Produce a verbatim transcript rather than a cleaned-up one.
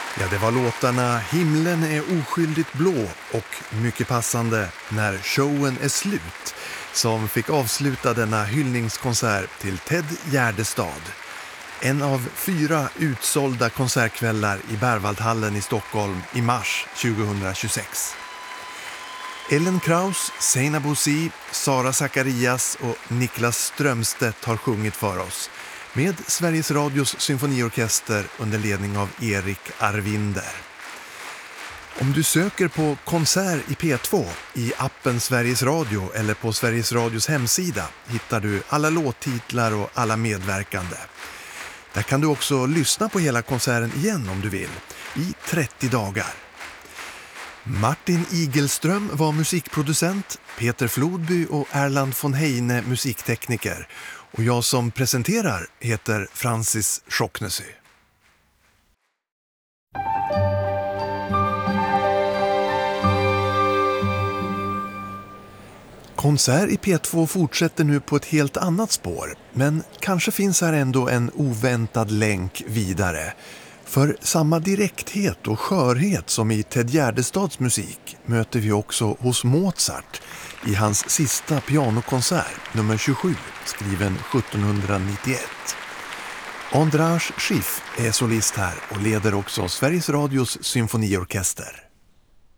Ja, det var låtarna Himlen är oskyldigt blå och mycket passande När showen är slut som fick avsluta denna hyllningskonsert till Ted Gärdestad. En av fyra utsålda konsertkvällar i Berwaldhallen i Stockholm i mars tjugohundratjugosex. Ellen Kraus, Seinabo Bosi, Sara Zacharias och Niklas Strömstedt har sjungit för oss med Sveriges Radios symfoniorkester under ledning av Erik Arvinder. Om du söker på konsert i P två i appen Sveriges Radio eller på Sveriges Radios hemsida hittar du alla låttitlar och alla medverkande. Där kan du också lyssna på hela konserten igen om du vill, i trettio dagar. Martin Igelström var musikproducent, Peter Flodby och Erland von Heine musiktekniker. Och jag som presenterar heter Francis Schocknesy. Konsert i P två fortsätter nu på ett helt annat spår, men kanske finns här ändå en oväntad länk vidare. För samma direkthet och skörhet som i Ted Gärdestads musik möter vi också hos Mozart i hans sista pianokonsert, nummer tjugosju, skriven sjuttonhundranittioett. András Schiff är solist här och leder också Sveriges Radios symfoniorkester.